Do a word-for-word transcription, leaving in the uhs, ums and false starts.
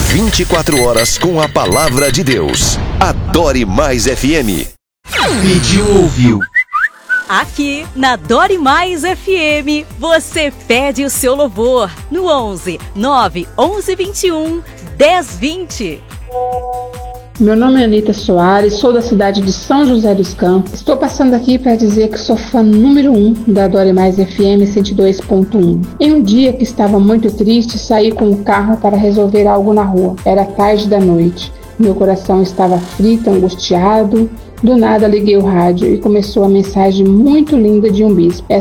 vinte e quatro horas com a palavra de Deus. Adore Mais F M. Pediu, ouviu. Aqui na Adore Mais F M, você pede o seu louvor no onze, nove onze, vinte e um, dez, vinte. Meu nome é Anita Soares, sou da cidade de São José dos Campos. Estou passando aqui para dizer que sou fã número um da Adore Mais F M cento e dois ponto um. Em um dia que estava muito triste, saí com o carro para resolver algo na rua. Era tarde da noite. Meu coração estava frito, angustiado. Do nada liguei o rádio e começou a mensagem muito linda de um bispo.